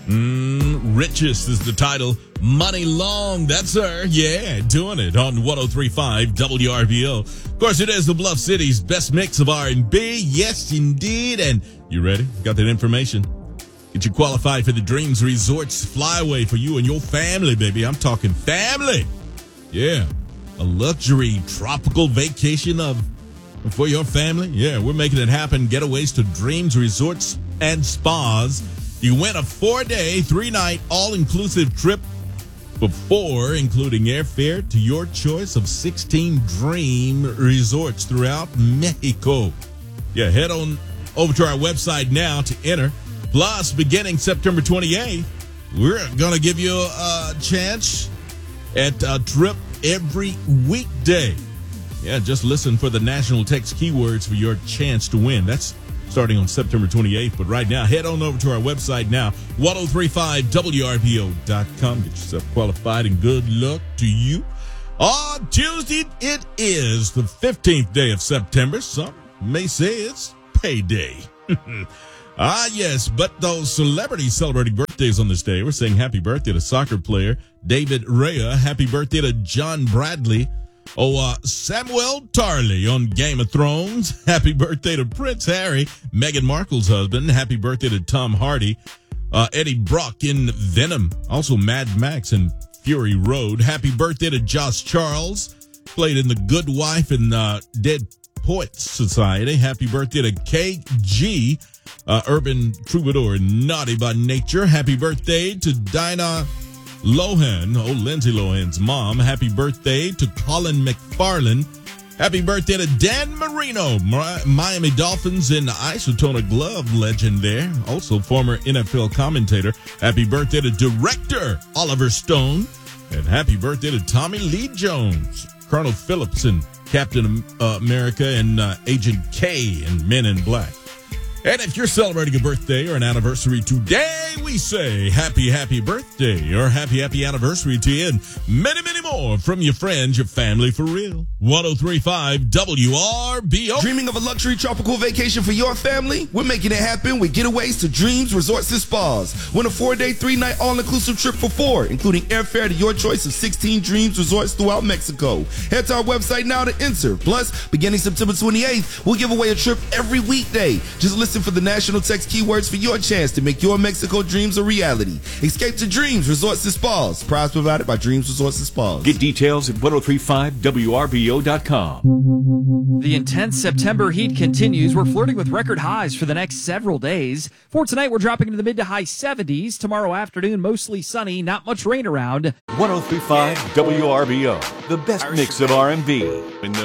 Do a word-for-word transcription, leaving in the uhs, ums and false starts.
Mm, Richest is the title. Money Long, that's her. Yeah, doing it on one oh three point five W R B O. Of course, it is the Bluff City's best mix of R and B. Yes, indeed. And you ready? Got that information? Get you qualified for the Dreams Resorts Flyaway for you and your family, baby. I'm talking family. Yeah, a luxury tropical vacation of for your family. Yeah, we're making it happen. Getaways to Dreams Resorts and Spas. You win a four-day, three-night, all-inclusive trip for four, including airfare to your choice of sixteen dream resorts throughout Mexico. Yeah, head on over to our website now to enter. Plus, beginning September twenty-eighth, we're going to give you a chance at a trip every weekday. Yeah, just listen for the national text keywords for your chance to win. That's starting on September twenty-eighth. But right now, head on over to our website now, one oh three point five W R B O dot com. Get yourself qualified and good luck to you. On Tuesday, it is the fifteenth day of September. Some may say it's payday. Ah, yes, but those celebrities celebrating birthdays on this day, we're saying happy birthday to soccer player David Raya. Happy birthday to John Bradley. Oh, uh, Samuel Tarly on Game of Thrones. Happy birthday to Prince Harry, Meghan Markle's husband. Happy birthday to Tom Hardy. Uh, Eddie Brock in Venom. Also Mad Max in Fury Road. Happy birthday to Josh Charles. Played in The Good Wife and uh, Dead Poets Society. Happy birthday to K G, uh, Urban Troubadour, Naughty by Nature. Happy birthday to Dinah Lohan, oh, Lindsay Lohan's mom. Happy birthday to Colin McFarlane. Happy birthday to Dan Marino, Miami Dolphins and Isotona Glove legend there. Also former N F L commentator. Happy birthday to director Oliver Stone. And happy birthday to Tommy Lee Jones, Colonel Phillips and Captain uh, America and uh, Agent K and Men in Black. And if you're celebrating a birthday or an anniversary today, we say happy, happy birthday or happy, happy anniversary to you and many, many more from your friends, your family for real. one oh three point five W R B O. Dreaming of a luxury tropical vacation for your family? We're making it happen with Getaways to Dreams Resorts and Spas. Win a four-day, three-night all-inclusive trip for four, including airfare to your choice of sixteen Dreams Resorts throughout Mexico. Head to our website now to enter. Plus, beginning September twenty-eighth, we'll give away a trip every weekday. Just listen for the national text keywords for your chance to make your Mexico dreams a reality. Escape to Dreams Resorts and Spas. Prize provided by Dreams Resorts and Spas. Get details at one oh three point five W R B O dot com. The intense September heat continues. We're flirting with record highs for the next several days. For tonight, we're dropping into the mid to high seventies. Tomorrow afternoon, mostly sunny, not much rain around. one oh three point five W R B O, the best mix of R and B.